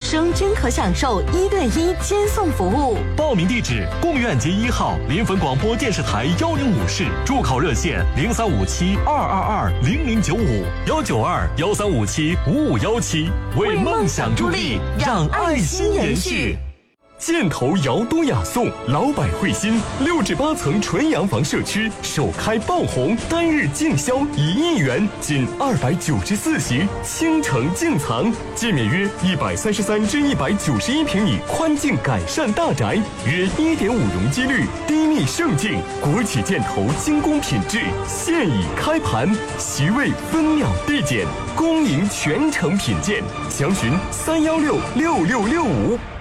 生均可享受1对1接送服务。 报名地址：贡院街1号临汾广播电视台105室，住口热线0357220095，19213575517，为梦想助力，让爱心延续。箭头瑶多雅颂，老百惠心，6至8层纯洋房社区首开爆红，单日净销1亿元，仅294席，倾城净藏，建面约133至191平米宽净改善大宅，约1.5容积率，低密盛境，国企箭头精工品质，现已开盘，席位分秒递减，恭迎全程品鉴，详询3166665。